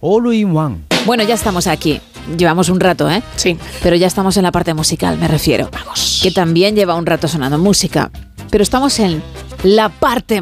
All in One. Bueno, ya estamos aquí. Llevamos un rato, ¿eh? Sí. Pero ya estamos en la parte musical, me refiero. Vamos. Que también lleva un rato sonando música. Pero estamos en la parte